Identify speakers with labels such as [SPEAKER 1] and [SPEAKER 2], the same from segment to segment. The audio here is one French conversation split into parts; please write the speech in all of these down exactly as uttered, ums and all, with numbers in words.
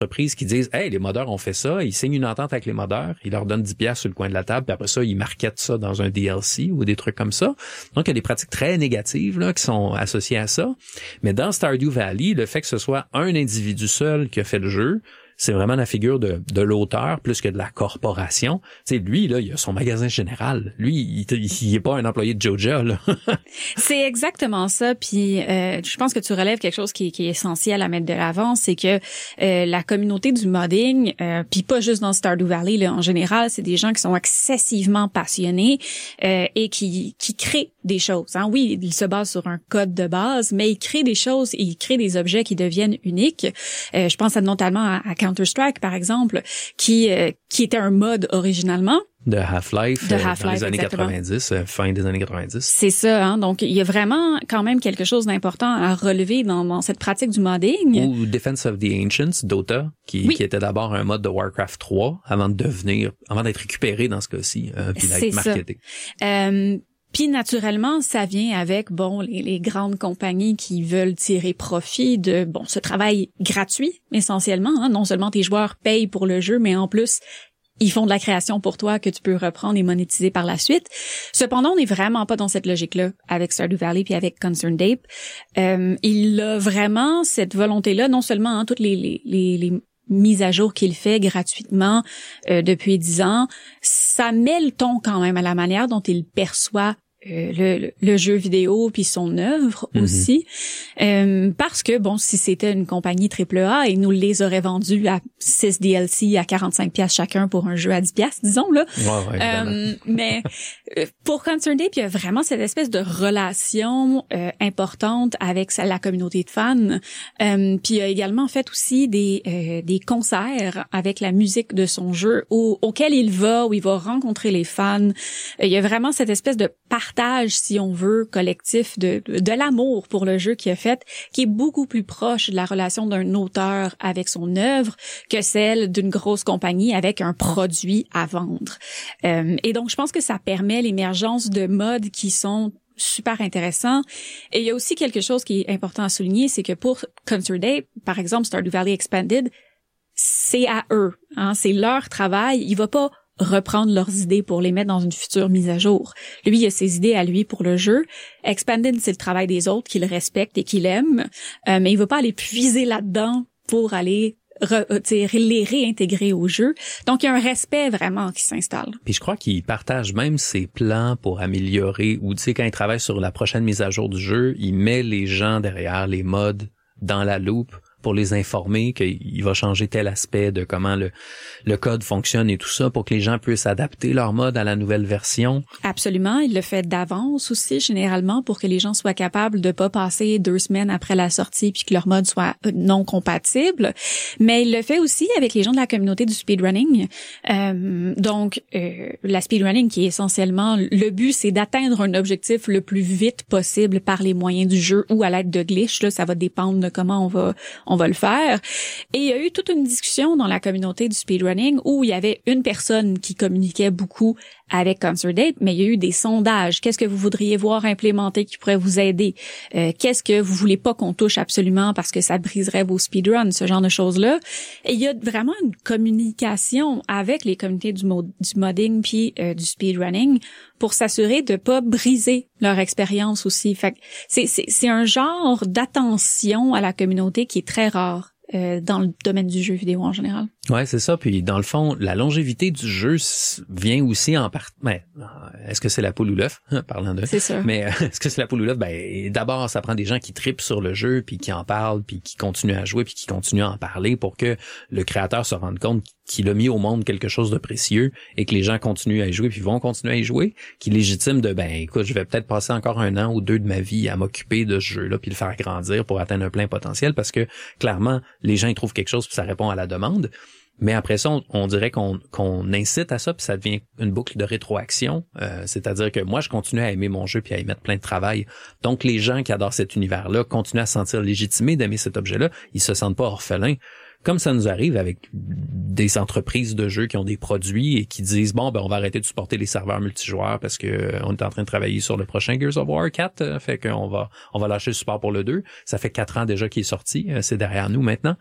[SPEAKER 1] entreprises qui disent « Hey, les modeurs ont fait ça », ils signent une entente avec les modeurs, ils leur donnent dix piastres sur le coin de la table, puis après ça, ils marketent ça dans un D L C ou des trucs comme ça. Donc, il y a des pratiques très négatives là qui sont associées à ça. Mais dans Stardew Valley, le fait que ce soit un individu seul qui a fait le jeu, c'est vraiment la figure de, de l'auteur plus que de la corporation. Tu sais, lui, là, il a son magasin général. Lui, il, il, il est pas un employé de Joja, là.
[SPEAKER 2] C'est exactement ça. Puis, euh, je pense que tu relèves quelque chose qui, qui est essentiel à mettre de l'avant, c'est que euh, la communauté du modding, euh, puis pas juste dans Stardew Valley, là, en général, c'est des gens qui sont excessivement passionnés euh, et qui, qui créent des choses. Hein. Oui, ils se basent sur un code de base, mais ils créent des choses et ils créent des objets qui deviennent uniques. Euh, je pense à, notamment à, à Counter-Strike, par exemple, qui euh, qui était un mode originalement.
[SPEAKER 1] De Half-Life,
[SPEAKER 2] de
[SPEAKER 1] euh,
[SPEAKER 2] Half-Life,
[SPEAKER 1] dans les années
[SPEAKER 2] exactement.
[SPEAKER 1] quatre-vingt-dix, euh, fin des années quatre-vingt-dix.
[SPEAKER 2] C'est ça, hein. Donc, il y a vraiment quand même quelque chose d'important à relever dans, dans cette pratique du modding.
[SPEAKER 1] Ou Defense of the Ancients, Dota, qui, oui. qui était d'abord un mode de Warcraft trois avant de devenir, avant d'être récupéré dans ce cas-ci, euh, puis d'être marketé.
[SPEAKER 2] Euh, Puis naturellement, ça vient avec bon les, les grandes compagnies qui veulent tirer profit de bon ce travail gratuit essentiellement. Hein. Non seulement tes joueurs payent pour le jeu, mais en plus ils font de la création pour toi que tu peux reprendre et monétiser par la suite. Cependant, on n'est vraiment pas dans cette logique-là avec Stardew Valley puis avec Concerned Ape. Euh, il a vraiment cette volonté-là, non seulement hein, toutes les les les, les mise à jour qu'il fait gratuitement euh, depuis dix ans, ça met le ton quand même à la manière dont il perçoit euh, le, le, le jeu vidéo puis son œuvre mm-hmm. aussi. Euh, parce que, bon, si c'était une compagnie triple A, ils nous les auraient vendus à six D L C à quarante-cinq piastres chacun pour un jeu à dix piastres, disons, là.
[SPEAKER 1] Ouais, ouais,
[SPEAKER 2] euh, mais pour Concerned Ape, il y a vraiment cette espèce de relation euh, importante avec la communauté de fans. Euh, puis il y a également fait aussi des euh, des concerts avec la musique de son jeu au, auquel il va, où il va rencontrer les fans. Euh, il y a vraiment cette espèce de partage, si on veut, collectif de, de, de l'amour pour le jeu qu'il a fait, qui est beaucoup plus proche de la relation d'un auteur avec son œuvre que celle d'une grosse compagnie avec un produit à vendre. Euh, et donc, je pense que ça permet l'émergence de modes qui sont super intéressants. Et il y a aussi quelque chose qui est important à souligner, c'est que pour Concerned Ape, par exemple, Stardew Valley Expanded, c'est à eux, hein, c'est leur travail. Il va pas reprendre leurs idées pour les mettre dans une future mise à jour. Lui, il a ses idées à lui pour le jeu. Expanded, c'est le travail des autres qu'il respecte et qu'il aime, euh, mais il veut pas aller puiser là-dedans pour aller Re, les réintégrer au jeu. Donc, il y a un respect vraiment qui s'installe.
[SPEAKER 1] Puis je crois qu'il partage même ses plans pour améliorer, ou tu sais, quand il travaille sur la prochaine mise à jour du jeu, il met les gens derrière les mods dans la loupe pour les informer qu'il va changer tel aspect de comment le le code fonctionne et tout ça pour que les gens puissent adapter leur mode à la nouvelle version.
[SPEAKER 2] Absolument, il le fait d'avance aussi généralement pour que les gens soient capables de pas passer deux semaines après la sortie puis que leur mode soit non compatible. Mais il le fait aussi avec les gens de la communauté du speedrunning. Euh, donc euh, la speedrunning qui est essentiellement le but, c'est d'atteindre un objectif le plus vite possible par les moyens du jeu ou à l'aide de glitch. Là, ça va dépendre de comment on va on va le faire. Et il y a eu toute une discussion dans la communauté du speedrunning où il y avait une personne qui communiquait beaucoup avec Concerned Ape, mais il y a eu des sondages. Qu'est-ce que vous voudriez voir implémenté qui pourrait vous aider? Euh, qu'est-ce que vous voulez pas qu'on touche absolument parce que ça briserait vos speedruns, ce genre de choses-là. Et il y a vraiment une communication avec les communautés du, mod- du modding puis euh, du speedrunning pour s'assurer de pas briser leur expérience aussi. Fait que c'est, c'est, c'est un genre d'attention à la communauté qui est très rare euh, dans le domaine du jeu vidéo en général.
[SPEAKER 1] Ouais, c'est ça. Puis dans le fond, la longévité du jeu vient aussi en partie. Mais est-ce que c'est la poule ou l'œuf, parlant de.
[SPEAKER 2] C'est sûr.
[SPEAKER 1] Mais est-ce que c'est la poule ou l'œuf? Ben d'abord, ça prend des gens qui tripent sur le jeu, puis qui en parlent, puis qui continuent à jouer, puis qui continuent à en parler pour que le créateur se rende compte qu'il a mis au monde quelque chose de précieux et que les gens continuent à y jouer, puis vont continuer à y jouer, qui légitime de ben écoute, je vais peut-être passer encore un an ou deux de ma vie à m'occuper de ce jeu-là, puis le faire grandir pour atteindre un plein potentiel, parce que clairement, les gens y trouvent quelque chose, puis ça répond à la demande. Mais après ça, on, on dirait qu'on, qu'on incite à ça, puis ça devient une boucle de rétroaction. Euh, c'est-à-dire que moi, je continue à aimer mon jeu puis à y mettre plein de travail. Donc, les gens qui adorent cet univers-là continuent à se sentir légitimés d'aimer cet objet-là. Ils se sentent pas orphelins. Comme ça nous arrive avec des entreprises de jeux qui ont des produits et qui disent bon ben on va arrêter de supporter les serveurs multijoueurs parce que euh, on est en train de travailler sur le prochain Gears of War quatre, euh, fait qu'on va on va lâcher le support pour le deux. Ça fait quatre ans déjà qu'il est sorti, euh, c'est derrière nous maintenant.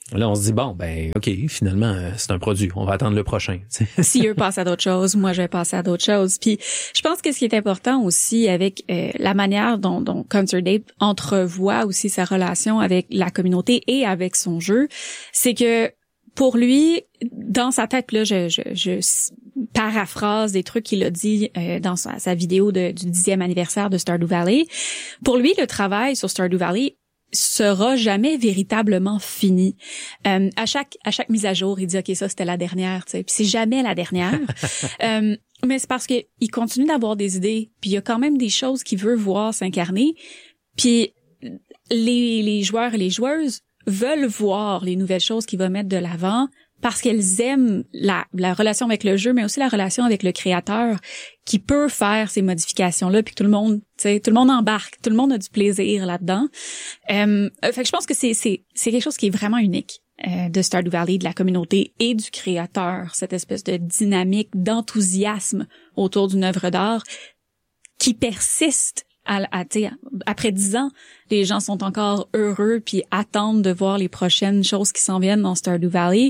[SPEAKER 1] Là, on se dit, bon, ben, OK, finalement, c'est un produit. On va attendre le prochain.
[SPEAKER 2] Si eux passent à d'autres choses, moi, je vais passer à d'autres choses. Puis, je pense que ce qui est important aussi avec euh, la manière dont, dont ConcertApe entrevoit aussi sa relation avec la communauté et avec son jeu, c'est que pour lui, dans sa tête, là, je, je, je paraphrase des trucs qu'il a dit euh, dans sa, sa vidéo de, du dixième anniversaire de Stardew Valley. Pour lui, le travail sur Stardew Valley sera jamais véritablement fini. Euh, à chaque à chaque mise à jour, il dit ok, ça c'était la dernière, tu sais, puis c'est jamais la dernière. euh, mais c'est parce que il continue d'avoir des idées, puis il y a quand même des choses qu'il veut voir s'incarner. Puis les les joueurs et les joueuses veulent voir les nouvelles choses qu'il va mettre de l'avant parce qu'elles aiment la la relation avec le jeu, mais aussi la relation avec le créateur qui peut faire ces modifications-là, puis que tout le monde, tu sais, tout le monde embarque, tout le monde a du plaisir là-dedans. Euh, fait que je pense que c'est c'est c'est quelque chose qui est vraiment unique euh, de Stardew Valley, de la communauté et du créateur, cette espèce de dynamique, d'enthousiasme autour d'une œuvre d'art qui persiste. À, à, après dix ans, les gens sont encore heureux puis attendent de voir les prochaines choses qui s'en viennent dans Stardew Valley,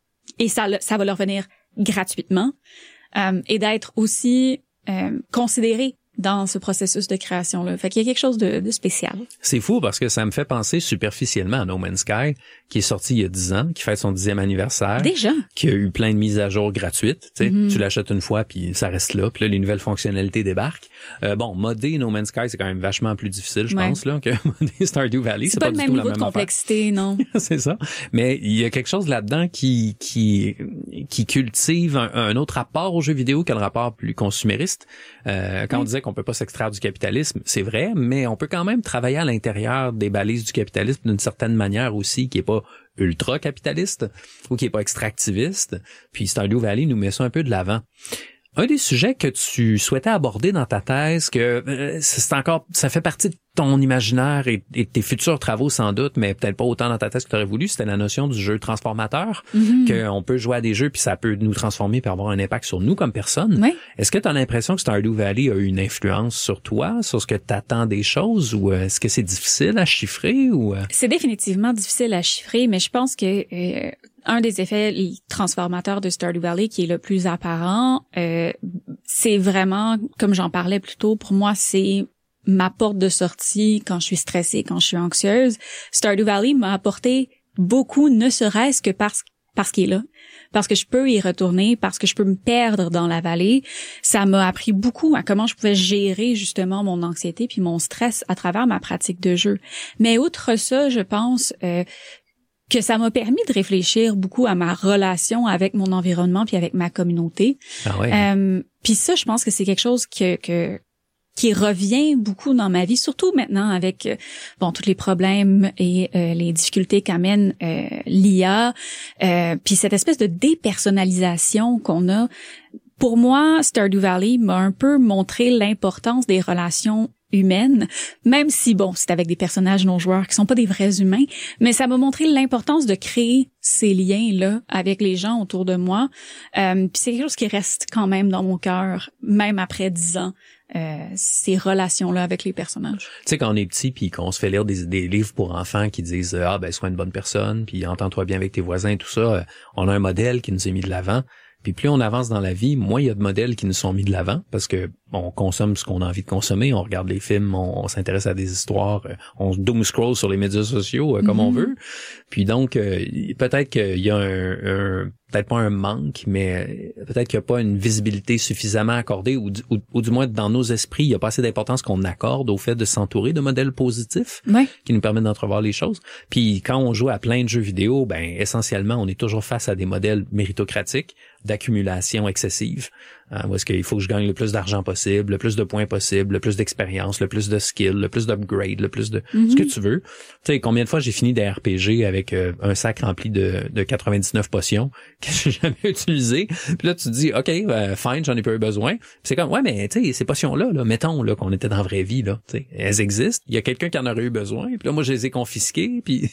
[SPEAKER 2] et ça ça va leur venir gratuitement, euh, et d'être aussi euh, considérés dans ce processus de création-là. Fait qu'il y a quelque chose de, de spécial.
[SPEAKER 1] C'est fou parce que ça me fait penser superficiellement à No Man's Sky, qui est sorti il y a dix ans, qui fête son dixième anniversaire.
[SPEAKER 2] Déjà? Qui
[SPEAKER 1] a eu plein de mises à jour gratuites. Tu sais, mm-hmm. Tu l'achètes une fois, puis ça reste là. Puis là, les nouvelles fonctionnalités débarquent. Euh, bon, modder No Man's Sky, c'est quand même vachement plus difficile, je ouais. pense, là, que modder Stardew Valley.
[SPEAKER 2] C'est,
[SPEAKER 1] c'est
[SPEAKER 2] pas,
[SPEAKER 1] pas
[SPEAKER 2] le
[SPEAKER 1] du
[SPEAKER 2] même
[SPEAKER 1] tout
[SPEAKER 2] niveau
[SPEAKER 1] la même
[SPEAKER 2] de complexité,
[SPEAKER 1] affaire.
[SPEAKER 2] Non.
[SPEAKER 1] C'est ça. Mais il y a quelque chose là-dedans qui qui qui cultive un, un autre rapport aux jeux vidéo que le rapport plus consumériste. Euh, quand mm. on disait qu'on peut pas s'extraire du capitalisme, c'est vrai, mais on peut quand même travailler à l'intérieur des balises du capitalisme d'une certaine manière aussi, qui est pas ultra capitaliste ou qui est pas extractiviste. Puis Stardew Valley nous met ça un peu de l'avant. Un des sujets que tu souhaitais aborder dans ta thèse, que euh, c'est encore, ça fait partie de ton imaginaire et, et tes futurs travaux sans doute, mais peut-être pas autant dans ta thèse que tu aurais voulu, c'était la notion du jeu transformateur, mm-hmm. qu'on peut jouer à des jeux puis ça peut nous transformer puis avoir un impact sur nous comme personne.
[SPEAKER 2] Oui.
[SPEAKER 1] Est-ce que tu as l'impression que Stardew Valley a eu une influence sur toi, sur ce que tu attends des choses, ou est-ce que c'est difficile à chiffrer ou
[SPEAKER 2] C'est définitivement difficile à chiffrer, mais je pense que euh, un des effets transformateurs de Stardew Valley qui est le plus apparent, euh, c'est vraiment, comme j'en parlais plus tôt, pour moi, c'est ma porte de sortie quand je suis stressée, quand je suis anxieuse. Stardew Valley m'a apporté beaucoup, ne serait-ce que parce, parce qu'il est là. Parce que je peux y retourner, parce que je peux me perdre dans la vallée. Ça m'a appris beaucoup à comment je pouvais gérer justement mon anxiété puis mon stress à travers ma pratique de jeu. Mais outre ça, je pense euh, que ça m'a permis de réfléchir beaucoup à ma relation avec mon environnement puis avec ma communauté.
[SPEAKER 1] Ah ouais.
[SPEAKER 2] Euh, puis ça, je pense que c'est quelque chose que, que qui revient beaucoup dans ma vie, surtout maintenant avec euh, bon tous les problèmes et euh, les difficultés qu'amène euh, l'I A, euh, puis cette espèce de dépersonnalisation qu'on a. Pour moi, Stardew Valley m'a un peu montré l'importance des relations humaines, même si, bon, c'est avec des personnages non-joueurs qui sont pas des vrais humains, mais ça m'a montré l'importance de créer ces liens-là avec les gens autour de moi. Euh, puis c'est quelque chose qui reste quand même dans mon cœur, même après dix ans. Euh, ces relations-là avec les personnages.
[SPEAKER 1] Tu sais, quand on est petit puis qu'on se fait lire des, des livres pour enfants qui disent « Ah, ben, sois une bonne personne, puis entends-toi bien avec tes voisins et tout ça euh, », on a un modèle qui nous est mis de l'avant. Puis plus on avance dans la vie, moins il y a de modèles qui nous sont mis de l'avant parce que on consomme ce qu'on a envie de consommer, on regarde les films, on, on s'intéresse à des histoires, on doom scroll sur les médias sociaux euh, comme mm-hmm. on veut. Puis donc euh, peut-être qu'il y a un, un peut-être pas un manque, mais peut-être qu'il n'y a pas une visibilité suffisamment accordée ou, ou, ou du moins dans nos esprits, il n'y a pas assez d'importance qu'on accorde au fait de s'entourer de modèles positifs
[SPEAKER 2] ouais.
[SPEAKER 1] qui nous permettent d'entrevoir les choses. Puis quand on joue à plein de jeux vidéo, ben essentiellement, on est toujours face à des modèles méritocratiques d'accumulation excessive. Hein, où est-ce qu'il faut que je gagne le plus d'argent possible, le plus de points possible, le plus d'expérience, le plus de skill, le plus d'upgrade, le plus de mm-hmm. ce que tu veux. Tu sais, combien de fois j'ai fini des R P G avec euh, un sac rempli de, de quatre-vingt-dix-neuf potions que j'ai jamais utilisées. Puis là, tu te dis, OK, euh, fine, j'en ai pas eu besoin. Puis c'est comme, ouais, mais tu sais, ces potions-là, là, mettons là qu'on était dans la vraie vie, là, tu sais, elles existent. Il y a quelqu'un qui en aurait eu besoin. Puis là, moi, je les ai confisquées. Puis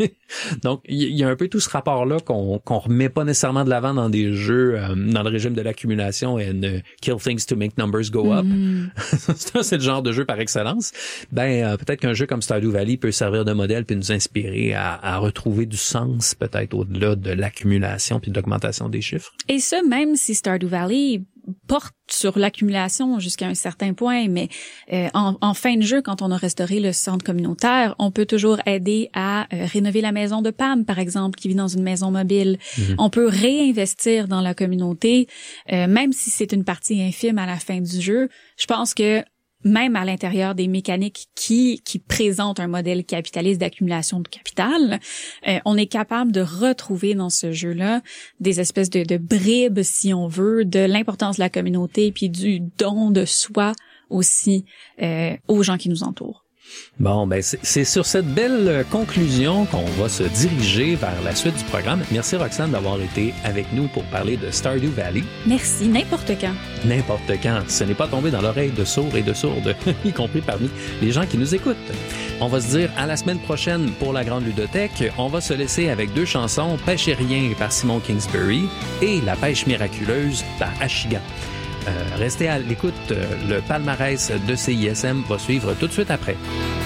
[SPEAKER 1] donc, il y, y a un peu tout ce rapport-là qu'on qu'on remet pas nécessairement de l'avant dans des jeux, euh, dans le régime de l'accumulation and uh, kill things to make numbers go up.
[SPEAKER 2] Mm.
[SPEAKER 1] Ça, c'est le genre de jeu par excellence. Ben, euh, peut-être qu'un jeu comme Stardew Valley peut servir de modèle puis nous inspirer à, à retrouver du sens, peut-être au-delà de l'accumulation puis de l'augmentation des chiffres.
[SPEAKER 2] Et ce, même si Stardew Valley porte sur l'accumulation jusqu'à un certain point, mais euh, en, en fin de jeu, quand on a restauré le centre communautaire, on peut toujours aider à euh, rénover la maison de Pam, par exemple, qui vit dans une maison mobile. Mm-hmm. On peut réinvestir dans la communauté, euh, même si c'est une partie infime à la fin du jeu. Je pense que même à l'intérieur des mécaniques qui qui présentent un modèle capitaliste d'accumulation de capital, euh, on est capable de retrouver dans ce jeu-là des espèces de, de bribes, si on veut, de l'importance de la communauté puis du don de soi aussi euh, aux gens qui nous entourent.
[SPEAKER 1] Bon, ben c'est, c'est sur cette belle conclusion qu'on va se diriger vers la suite du programme. Merci Roxane d'avoir été avec nous pour parler de Stardew Valley.
[SPEAKER 2] Merci, n'importe quand.
[SPEAKER 1] N'importe quand. Ce n'est pas tombé dans l'oreille de sourds et de sourdes, y compris parmi les gens qui nous écoutent. On va se dire à la semaine prochaine pour la Grande Ludothèque. On va se laisser avec deux chansons, Pêche et rien par Simon Kingsbury et La pêche miraculeuse par Ashiga. Euh, restez à l'écoute, le palmarès de C I S M va suivre tout de suite après.